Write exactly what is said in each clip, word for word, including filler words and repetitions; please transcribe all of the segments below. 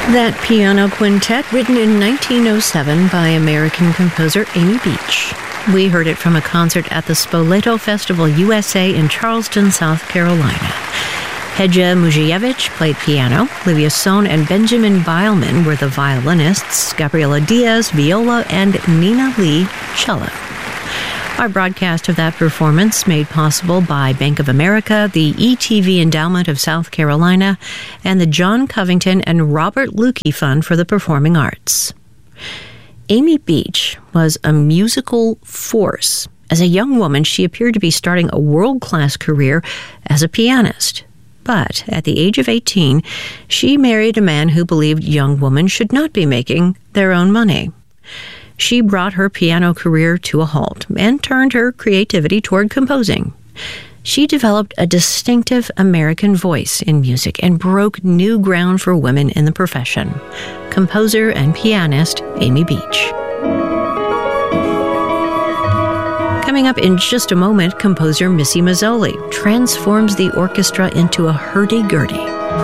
That piano quintet, written in nineteen oh seven by American composer Amy Beach. We heard it from a concert at the Spoleto Festival U S A in Charleston, South Carolina. Hedja Mujievich played piano, Livia Sohn and Benjamin Beilman were the violinists, Gabriela Diaz, viola, and Nina Lee, cello. Our broadcast of that performance made possible by Bank of America, the E T V Endowment of South Carolina, and the John Covington and Robert Lukey Fund for the Performing Arts. Amy Beach was a musical force. As a young woman, she appeared to be starting a world-class career as a pianist. But at the age of eighteen, she married a man who believed young women should not be making their own money. She brought her piano career to a halt and turned her creativity toward composing. She developed a distinctive American voice in music and broke new ground for women in the profession. Composer and pianist Amy Beach. Coming up in just a moment, composer Missy Mazzoli transforms the orchestra into a hurdy-gurdy.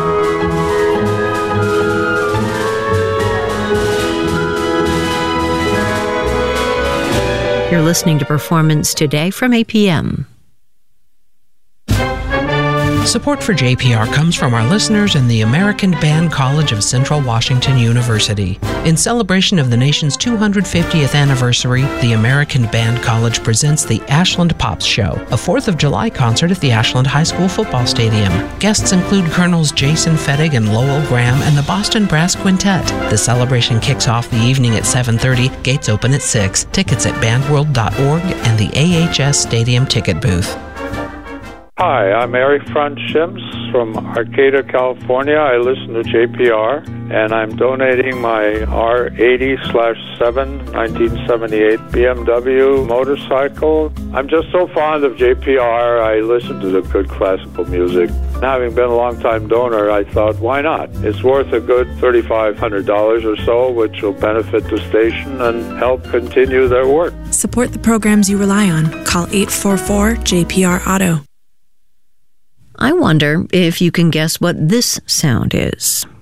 You're listening to Performance Today from A P M. Support for J P R comes from our listeners in the American Band College of Central Washington University. In celebration of the nation's two hundred fiftieth anniversary, the American Band College presents the Ashland Pops Show, a fourth of July concert at the Ashland High School football stadium. Guests include Colonels Jason Fettig and Lowell Graham and the Boston Brass Quintet. The celebration kicks off the evening at seven thirty, gates open at six. Tickets at bandworld dot org and the A H S Stadium ticket booth. Hi, I'm Eric Franz Schims from Arcata, California. I listen to J P R, and I'm donating my R eighty slash seven nineteen seventy-eight B M W motorcycle. I'm just so fond of J P R. I listen to the good classical music. Having been a long-time donor, I thought, why not? It's worth a good three thousand five hundred dollars or so, which will benefit the station and help continue their work. Support the programs you rely on. Call eight four four J P R Auto. I wonder if you can guess what this sound is.